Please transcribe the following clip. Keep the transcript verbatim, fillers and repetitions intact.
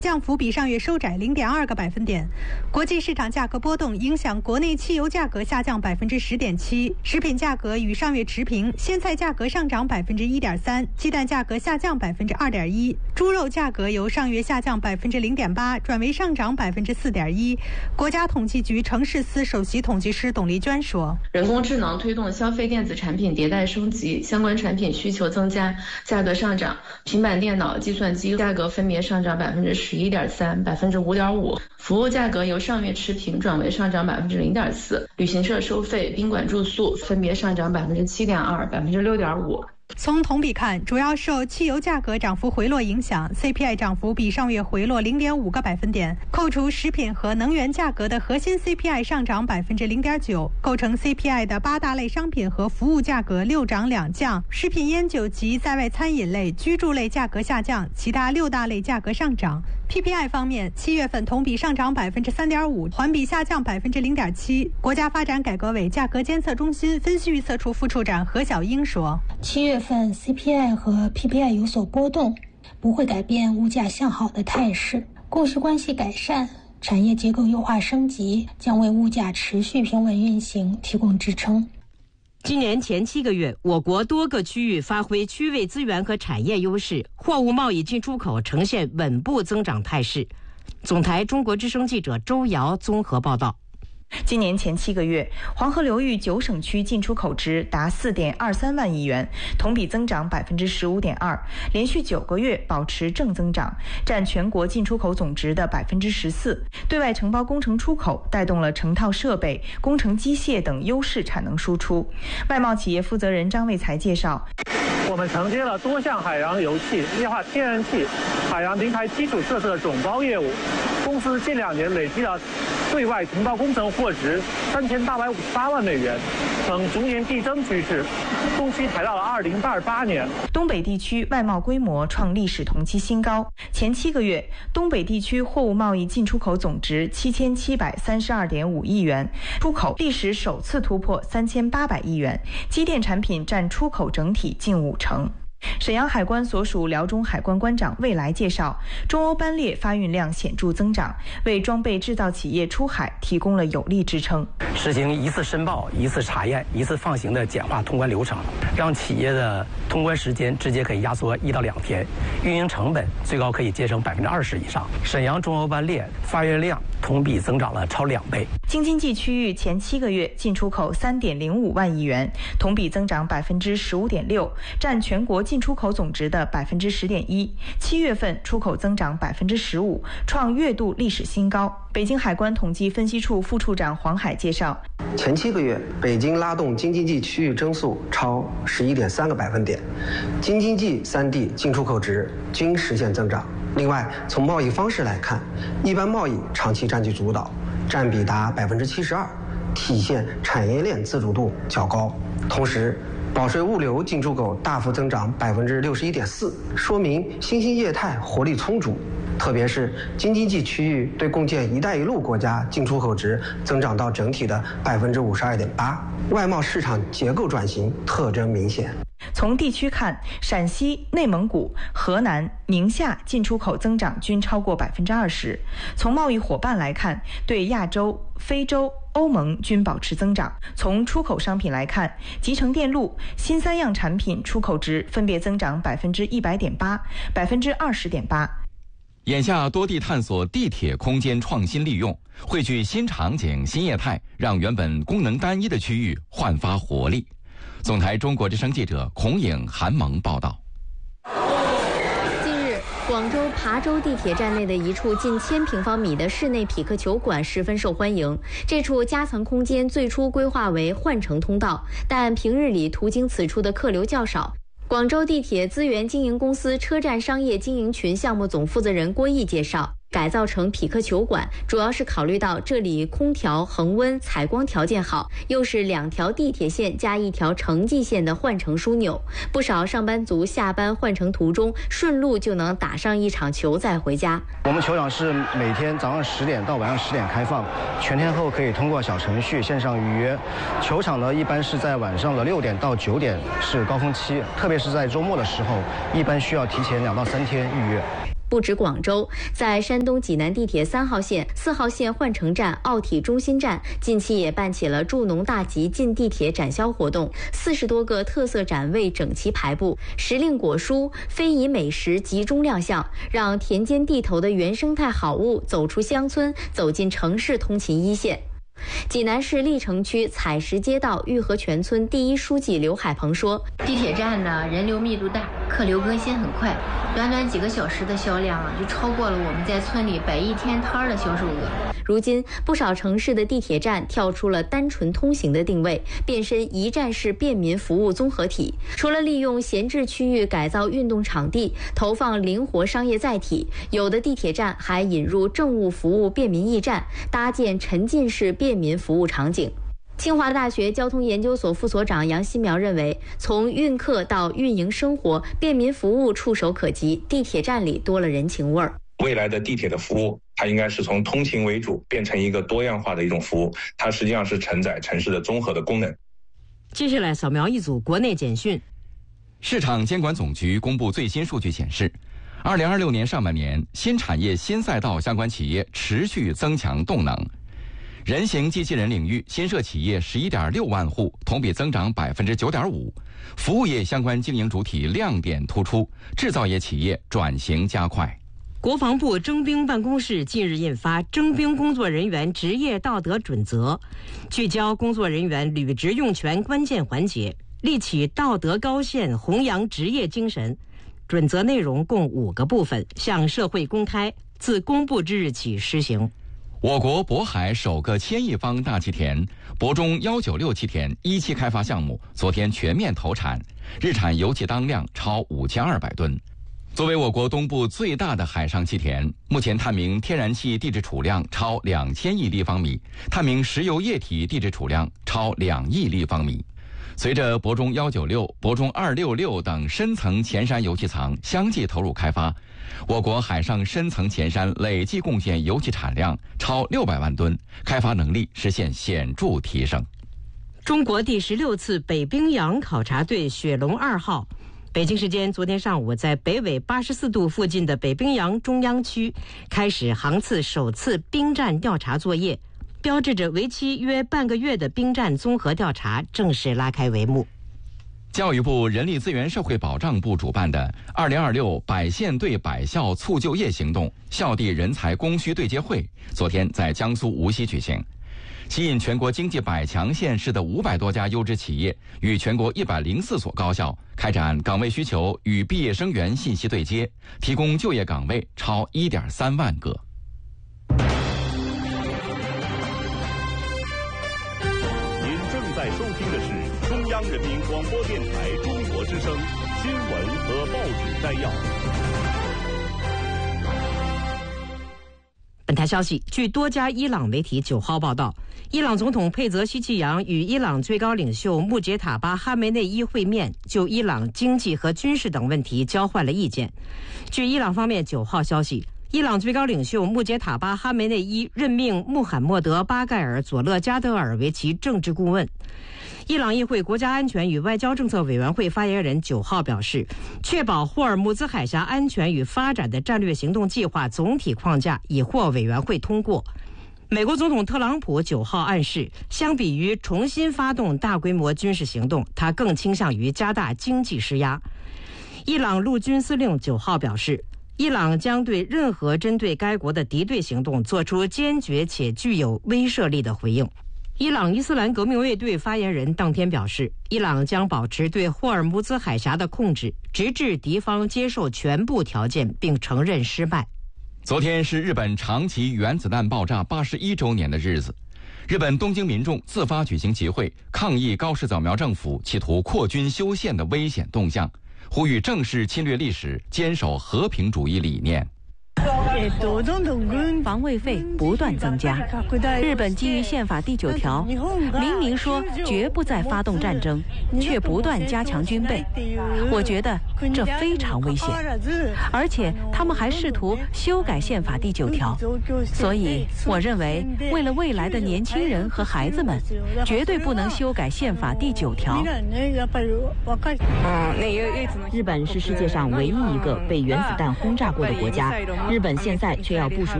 降幅比上月收窄 零点二个百分点。国际市场价格波动影响国内汽油价格下降 百分之十点七， 食品价格与上月持平，鲜菜价格上涨 百分之一点三， 鸡蛋价格下降 百分之二点一， 猪肉价格由上月下降 百分之零点八 转为上涨 百分之四点一。 国家统计局城市司首席统计师董丽娟说， 人工智能推动消费电子产品迭代升级，相关产品需求增加，价格上涨。平板电脑、计算机价格分别上涨 百分之十一点三、百分之五点五， 服务价格由上月持平转为上涨 百分之零点四， 旅行社收费、宾馆住宿分别上涨 百分之七点二、百分之六点五。 从同比看，主要受汽油价格涨幅回落影响 ，C P I 涨幅比上月回落 零点五个百分点。扣除食品和能源价格的核心 C P I 上涨 百分之零点九， 构成 C P I 的八大类商品和服务价格六涨两降，食品烟酒及在外餐饮类、居住类价格下降，其他六大类价格上涨。P P I 方面，七月份同比上涨 百分之三点五， 环比下降 百分之零点七。国家发展改革委价格监测中心分析预测处副处长何小英说， 七月份 C P I 和 P P I 有所波动，不会改变物价向好的态势。供需关系改善，产业结构优化升级将为物价持续平稳运行提供支撑。 今年前七个月，我国多个区域发挥区位资源和产业优势，货物贸易进出口呈现稳步增长态势。总台中国之声记者周瑶综合报道。 今年前七个月，黄河流域九省区进出口值达 四点二三万亿元，同比增长 百分之十五点二， 连续九个月保持正增长，占全国进出口总值的 百分之十四。 对外承包工程出口带动了成套设备、工程机械等优势产能输出。外贸企业负责人张卫才介绍， 我们承接了多项海洋油气、液化天然气、海洋平台基础设施的总包业务。公司近两年累计了对外承包工程货值三千八百五十八万美元，呈逐年递增趋势，中期排到了二零二八年。 东北地区外贸规模创历史同期新高，前七个月，东北地区货物贸易进出口总值七千七百三十二点五亿元，出口历史首次突破三千八百亿元，机电产品占出口整体近五成。沈阳海关所属辽中海关关长魏来介绍，中欧班列发运量显著增长，为装备制造企业出海提供了有力支撑。 实行一次申报、一次查验、一次放行的简化通关流程，让企业的通关时间直接可以压缩一到两天，运营成本最高可以节省百分之二十以上。沈阳中欧班列发运量同比增长了超两倍。 京津冀区域前七个月进出口三点零五万亿元，同比增长百分之十五点六，占全国进出口总值的百分之十点一。七月份出口增长百分之十五，创月度历史新高。北京海关统计分析处副处长黄海介绍， 前七个月，北京拉动京津冀区域增速超十一点三个百分点，京津冀三地进出口值均实现增长。另外，从贸易方式来看，一般贸易长期占据主导，占比达百分之七十二，体现产业链自主度较高。同时，保税物流进出口大幅增长百分之六十一点四，说明新兴业态活力充足。特别是京津冀区域对共建“一带一路”国家进出口值增长到整体的百分之五十二点八，外贸市场结构转型特征明显。 从地区看，陕西、内蒙古、河南、宁夏进出口增长均超过百分之二十。从贸易伙伴来看，对亚洲、非洲、欧盟均保持增长。从出口商品来看，集成电路、新三样产品出口值分别增长百分之一百点八、百分之二十点八。 眼下多地探索地铁空间创新利用，汇聚新场景、新业态，让原本功能单一的区域焕发活力。总台中国之声记者孔颖、韩萌报道。 近日，广州琶洲地铁站内的一处近千平方米的室内匹克球馆十分受欢迎。这处夹层空间最初规划为换乘通道，但平日里途经此处的客流较少。广州地铁资源经营公司车站商业经营群项目总负责人郭毅介绍，改造成匹克球馆，主要是考虑到这里空调、恒温、采光条件好，又是两条地铁线加一条城际线的换乘枢纽，不少上班族下班换乘途中顺路就能打上一场球再回家。 我们球场是每天早上十点到晚上十点开放，全天候可以通过小程序线上预约。球场呢，一般是在晚上的六点到九点是高峰期，特别是在周末的时候，一般需要提前两到三天预约。 不止广州，在山东济南地铁三号线、四号线换乘站、奥体中心站，近期也办起了助农大集进地铁展销活动。四十多个特色展位整齐排布，时令果蔬、非遗美食集中亮相，让田间地头的原生态好物走出乡村，走进城市通勤一线。济南市历城区采石街道玉河泉村第一书记刘海鹏说：“ 地铁站呢，人流密度大，客流更新很快，短短几个小时的销量啊，就超过了我们在村里摆一天摊的销售额。” 如今，不少城市的地铁站跳出了单纯通行的定位，变身一站式便民服务综合体。除了利用闲置区域改造运动场地，投放灵活商业载体，有的地铁站还引入政务服务便民驿站，搭建沉浸式便民服务场景。清华大学交通研究所副所长杨新苗认为，从运客到运营生活，便民服务触手可及，地铁站里多了人情味儿。 未来的地铁的服务，它应该是从通勤为主，变成一个多样化的一种服务，它实际上是承载城市的综合的功能。 接下来扫描一组国内简讯。 市场监管总局公布最新数据显示，二零二六年上半年，新产业新赛道相关企业持续增强动能。人形机器人领域新设企业十一点六万户，同比增长百分之九点五。服务业相关经营主体亮点突出，制造业企业转型加快。 国防部征兵办公室近日印发《征兵工作人员职业道德准则》，聚焦工作人员履职用权关键环节，立起道德高线，弘扬职业精神。准则内容共五个部分，向社会公开，自公布之日起施行。 我国渤海首个千亿方大气田渤中一九六气田一期开发项目昨天全面投产，日产油气当量超五千二百吨。作为我国东部最大的海上气田，目前探明天然气地质储量超两千亿立方米，探明石油液体地质储量超两亿立方米。随着渤中一九六、渤中二六六等深层前山油气藏相继投入开发，我国海上深层前山累计贡献油气产量超六百万吨，开发能力实现显著提升。 中国第十六次北冰洋考察队雪龙二号，北京时间昨天上午，在北纬八十四度附近的北冰洋中央区开始航次首次冰站调查作业，标志着为期约半个月的冰站综合调查正式拉开帷幕。 教育部人力资源社会保障部主办的二零二六百县对百校促就业行动校地人才供需对接会昨天在江苏无锡举行，吸引全国经济百强县市的五百多家优质企业与全国一百零四所高校开展岗位需求与毕业生源信息对接，提供就业岗位超一点三万个。 您正在收听的是中央人民广播电台中国之声新闻和报纸摘要。 本台消息，据多家伊朗媒体九号报道，伊朗总统佩泽希季扬与伊朗最高领袖穆杰塔巴哈梅内伊会面，就伊朗经济和军事等问题交换了意见。据伊朗方面九号消息，伊朗最高领袖穆杰塔巴哈梅内伊任命穆罕默德·巴盖尔·佐勒加德尔为其政治顾问。伊朗议会国家安全与外交政策委员会发言人九号表示，确保霍尔木兹海峡安全与发展的战略行动计划总体框架已获委员会通过。美国总统特朗普九号暗示，相比于重新发动大规模军事行动，他更倾向于加大经济施压。伊朗陆军司令九号表示，伊朗将对任何针对该国的敌对行动做出坚决且具有威慑力的回应。伊朗伊斯兰革命卫队发言人当天表示，伊朗将保持对霍尔木兹海峡的控制，直至敌方接受全部条件并承认失败。 昨天是日本长崎原子弹爆炸八十一周年的日子，日本东京民众自发举行集会，抗议高市早苗政府企图扩军修宪的危险动向，呼吁正视侵略历史，坚守和平主义理念。 防卫费不断增加。日本基于宪法第九条，明明说绝不再发动战争，却不断加强军备。我觉得这非常危险，而且他们还试图修改宪法第九条。所以，我认为为了未来的年轻人和孩子们，绝对不能修改宪法第九条。 日本是世界上唯一一个被原子弹轰炸过的国家，日本现在却要部署